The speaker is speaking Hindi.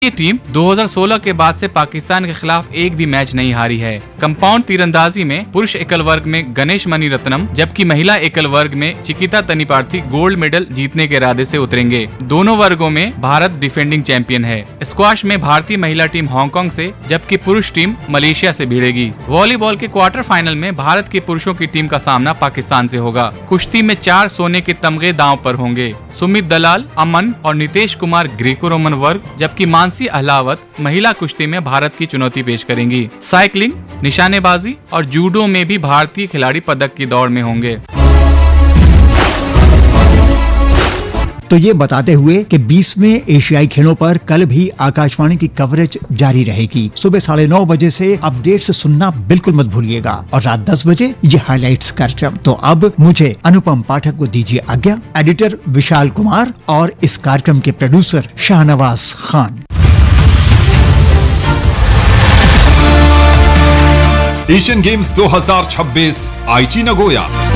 ये टीम 2016 के बाद से पाकिस्तान के खिलाफ एक भी मैच नहीं हारी है। कंपाउंड तीरंदाजी में पुरुष एकल वर्ग में गणेश मणिरत्नम जबकि महिला एकल वर्ग में चिकिता तनिपार्थी गोल्ड मेडल जीतने के इरादे से उतरेंगे। दोनों वर्गों में भारत डिफेंडिंग चैंपियन है। स्क्वाश में भारतीय महिला टीम हांगकांग से जबकि पुरुष टीम मलेशिया से भिड़ेगी। वॉलीबॉल के क्वार्टर फाइनल में भारत के पुरुषों की टीम का सामना पाकिस्तान से होगा। कुश्ती में 4 सोने के तमगे दांव पर होंगे। सुमित दलाल, अमन और नितेश कुमार ग्रीको रोमन वर्ग जबकि मानसी अहलावत महिला कुश्ती में भारत की चुनौती पेश करेंगी। साइकिलिंग, निशानेबाजी और जूडो में भी भारतीय खिलाड़ी पदक की दौड़ में होंगे। तो ये बताते हुए कि 20वें एशियाई खेलों पर कल भी आकाशवाणी की कवरेज जारी रहेगी। सुबह 9:30 बजे से अपडेट्स सुनना बिल्कुल मत भूलिएगा और रात 10 बजे ये हाइलाइट्स कार्यक्रम। तो अब मुझे अनुपम पाठक को दीजिए आज्ञा। एडिटर विशाल कुमार और इस कार्यक्रम के producer Shahnawaz Khan. Asian games 2026 आईची नगोया।